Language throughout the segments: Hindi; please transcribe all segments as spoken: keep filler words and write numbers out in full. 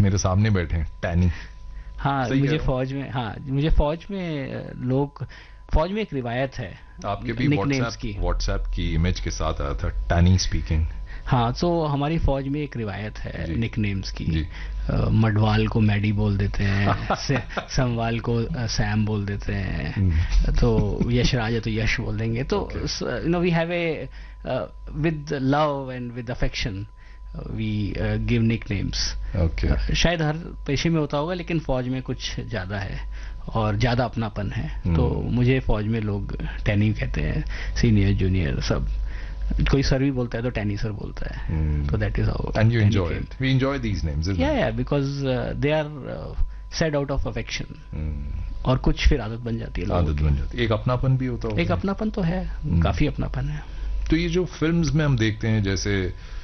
मेरे सामने बैठे हैं, टैनी। हाँ, मुझे फौज में हाँ मुझे फौज में लोग फौज में एक रिवायत है आपके भी व्हाट्सएप की व्हाट्सएप की इमेज के साथ आया था, टैनी स्पीकिंग। हाँ, तो हमारी फौज में एक रिवायत है निकनेम्स की। आ, मडवाल को मैडी बोल देते हैं, समवाल को सैम बोल देते हैं, तो यशराज है तो यश बोल देंगे। तो you know we have a with love and with affection we give nicknames. शायद हर पेशे में होता होगा, लेकिन फौज में कुछ ज्यादा है और ज्यादा अपनापन है। hmm. तो मुझे फौज में लोग टैनी कहते हैं, सीनियर जूनियर सब। कोई सर भी बोलता है तो टैनी सर बोलता है। hmm. तो that is how. And you enjoy it? We enjoy these names, isn't it? Yeah, yeah, because uh, they are uh, said out of affection. hmm. और कुछ फिर आदत बन जाती है, आदत बन जाती है। एक अपनापन भी होता है। एक अपनापन तो है, hmm. काफी अपनापन है। तो ये जो फिल्म्स में हम देखते हैं, जैसे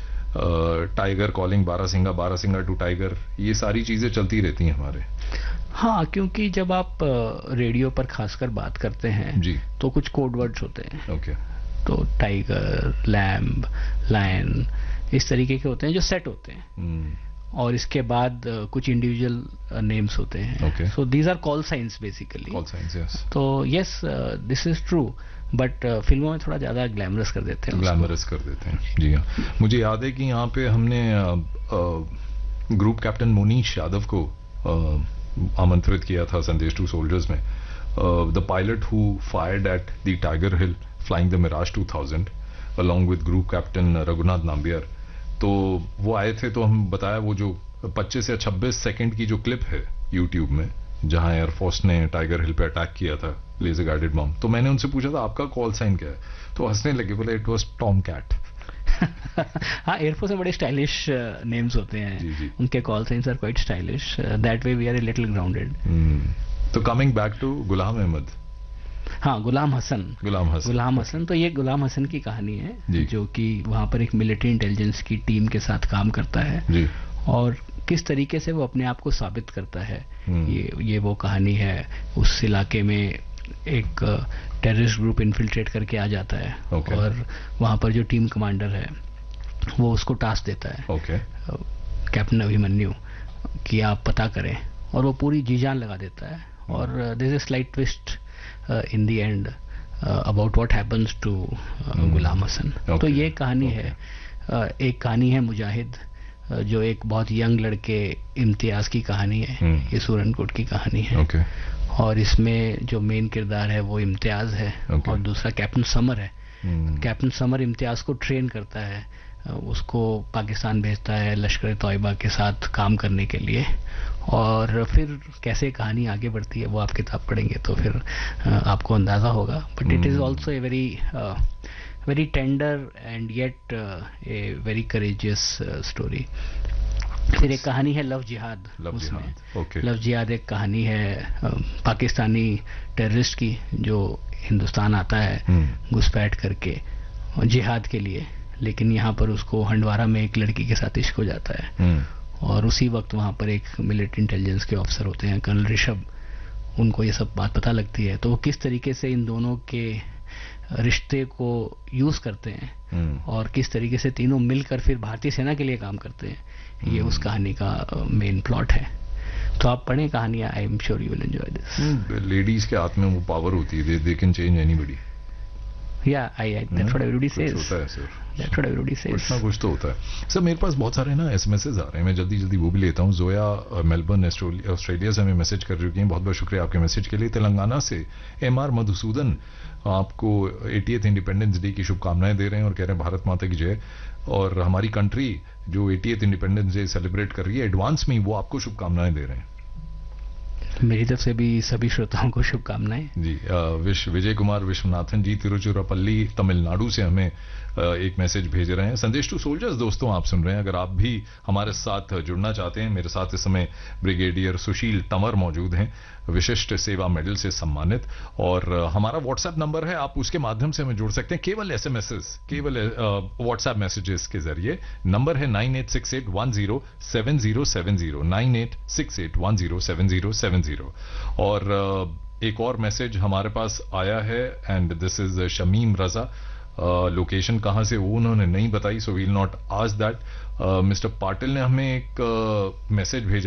tiger calling barasingha, barasingha to tiger, ये सारी चीजें चलती रहती हैं हमारे। हाँ, क्योंकि जब आप रेडियो पर खासकर बात करते हैं जी, तो कुछ कोड वर्ड्स होते हैं। ओके। तो टाइगर, लैम्ब, लायन, इस तरीके के होते हैं जो सेट होते हैं। hmm. और इसके बाद uh, कुछ इंडिविजुअल नेम्स होते हैं। So these are call science basically. Call science, yes. तो yes, this is true, but फिल्मों में थोड़ा ज्यादा ग्लैमरस कर देते हैं। ग्लैमरस कर देते हैं, जी हाँ। मुझे याद है कि यहाँ पे हमने ग्रुप कैप्टन मोनीश यादव को uh, आमंत्रित किया था संदेश टू सोल्जर्स में। The pilot who fired at the tiger hill flying the Miraj two thousand along with group captain Raghunath Nambiar. तो वो आए थे, तो हम बताया वो जो पच्चीस या छब्बीस सेकंड की जो क्लिप है यूट्यूब में, जहां एयरफोर्स ने टाइगर हिल पे अटैक किया था लेजर गाइडेड बॉम्ब, तो मैंने उनसे पूछा था आपका कॉल साइन क्या है, तो हंसने लगे, बोले इट वाज टॉम कैट। हाँ, एयरफोर्स में बड़े स्टाइलिश नेम्स होते हैं। जी, जी. उनके call science are quite stylish, that way we R a little grounded. तो coming back to Ghulam Ahmad. हाँ, गुलाम हसन। गुलाम हसन गुलाम हसन तो ये गुलाम हसन की कहानी है, जो कि वहां पर एक मिलिट्री इंटेलिजेंस की टीम के साथ काम करता है जी। और किस तरीके से वो अपने आप को साबित करता है, ये ये वो कहानी है। उस इलाके में एक टेररिस्ट ग्रुप इन्फिल्ट्रेट करके आ जाता है। okay. और वहां पर जो टीम कमांडर है वो उसको टास्क देता है, okay. कैप्टन अभिमन्यु, कि आप पता करें, और वो पूरी जी जान लगा देता है। hmm. और there is a slight twist in the end about what happens to Ghulam Hasan. okay. तो ये कहानी okay. है। uh, एक कहानी है मुजाहिद, uh, जो एक बहुत यंग लड़के इम्तियाज की कहानी है। hmm. ये सूरनकोट की कहानी है। okay. और इसमें जो मेन किरदार है वो इम्तियाज है। okay. और दूसरा कैप्टन समर है। hmm. कैप्टन समर इम्तियाज को ट्रेन करता है, उसको पाकिस्तान भेजता है लश्कर तौयबा के साथ काम करने के लिए। और फिर कैसे कहानी आगे बढ़ती है वो आप किताब पढ़ेंगे तो फिर आपको अंदाजा होगा। But it is also a very very tender and yet a very courageous story. फिर एक कहानी है लव जिहाद। लव उसमें जिहाद, okay. लव जिहाद एक कहानी है पाकिस्तानी टेररिस्ट की, जो हिंदुस्तान आता है hmm. घुसपैठ करके जिहाद के लिए, लेकिन यहाँ पर उसको हंडवारा में एक लड़की के साथ इश्क हो जाता है। hmm. और उसी वक्त वहाँ पर एक मिलिट्री इंटेलिजेंस के ऑफिसर होते हैं कर्नल ऋषभ, उनको ये सब बात पता लगती है। तो वो किस तरीके से इन दोनों के रिश्ते को यूज करते हैं hmm. और किस तरीके से तीनों मिलकर फिर भारतीय सेना के लिए काम करते हैं, hmm. ये उस कहानी का मेन प्लॉट है। तो आप पढ़ें कहानियां, I am sure you will enjoy this. Ladies के हाथ में वो पावर होती है, they can change anybody. Yeah, I, I, that's what everybody says. कुछ होता है sir, that's what everybody says. कुछ ना कुछ तो होता है सर। मेरे पास बहुत सारे ना एसएमएसेस आ रहे हैं, मैं जल्दी जल्दी वो भी लेता हूँ। जोया मेलबर्न ऑस्ट्रेलिया से हमें मैसेज कर रही हैं, बहुत बहुत शुक्रिया आपके मैसेज के लिए। तेलंगाना से एम आर मधुसूदन आपको एटीएथ इंडिपेंडेंस डे की शुभकामनाएं दे रहे हैं और कह रहे हैं भारत माता की जय। और हमारी कंट्री जो एटीएथ इंडिपेंडेंस डे सेलिब्रेट कर रही है एडवांस में, वो आपको शुभकामनाएं दे रहे हैं। मेरी तरफ से भी सभी श्रोताओं को शुभकामनाएं जी। विश विजय कुमार विश्वनाथन जी तिरुचिरापल्ली तमिलनाडु से हमें एक मैसेज भेज रहे हैं। संदेश टू सोल्जर्स दोस्तों आप सुन रहे हैं, अगर आप भी हमारे साथ जुड़ना चाहते हैं, मेरे साथ इस समय ब्रिगेडियर सुशील तंवर मौजूद हैं, विशिष्ट सेवा मेडल से सम्मानित। और हमारा व्हाट्सएप नंबर है, आप उसके माध्यम से हमें जुड़ सकते हैं, केवल एसएमएस, केवल व्हाट्सएप मैसेजेस के जरिए। नंबर है nine eight six eight one zero seven zero seven zero, nine eight six eight one zero seven zero seven zero. और एक और मैसेज हमारे पास आया है and this is Shamim Raza. Location uh, कहां से वो उन्होंने नहीं बताई, so we'll not ask that. Mister Patil ने हमें एक मैसेज uh, भेजा